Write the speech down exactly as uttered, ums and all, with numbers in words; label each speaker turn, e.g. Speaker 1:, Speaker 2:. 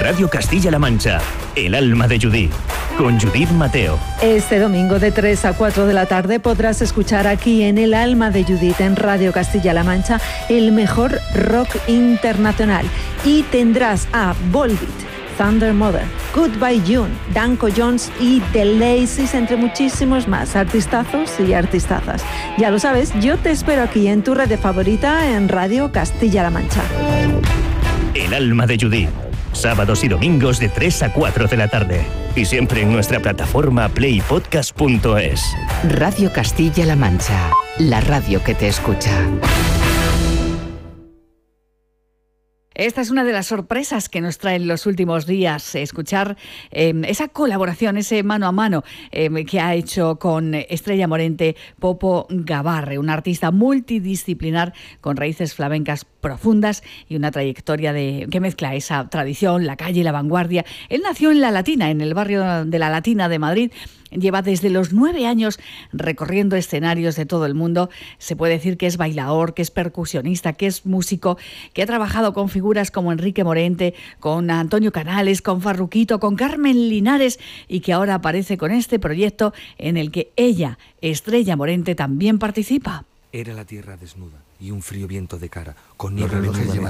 Speaker 1: Radio Castilla-La Mancha, El alma de Judith, con Judith Mateo.
Speaker 2: Este domingo de tres a cuatro de la tarde podrás escuchar aquí en El alma de Judith, en Radio Castilla-La Mancha, el mejor rock internacional. Y tendrás a Volbeat, Thunder Mother, Goodbye June, Danko Jones y The Laces, entre muchísimos más artistazos y artistazas. Ya lo sabes, yo te espero aquí en tu red favorita en Radio Castilla-La Mancha.
Speaker 1: El alma de Judith, sábados y domingos de tres a cuatro de la tarde. Y siempre en nuestra plataforma play podcast punto es.
Speaker 3: Radio Castilla-La Mancha, la radio que te escucha.
Speaker 4: Esta es una de las sorpresas que nos traen los últimos días, escuchar eh, esa colaboración, ese mano a mano eh, que ha hecho con Estrella Morente Popo Gabarre, un artista multidisciplinar con raíces flamencas profundas y una trayectoria de, que mezcla esa tradición, la calle y la vanguardia. Él nació en La Latina, en el barrio de La Latina de Madrid. Lleva desde los nueve años recorriendo escenarios de todo el mundo. Se puede decir que es bailador, que es percusionista, que es músico, que ha trabajado con figuras como Enrique Morente, con Antonio Canales, con Farruquito, con Carmen Linares, y que ahora aparece con este proyecto en el que ella, Estrella Morente, también participa.
Speaker 5: Era la tierra desnuda y un frío viento de cara, con niebla de